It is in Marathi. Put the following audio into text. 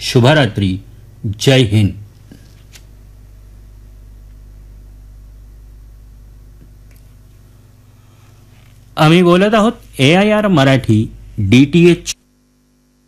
शुभरात्री. जय हिंद. आम्ही बोलत आहोत AIR मराठी DTH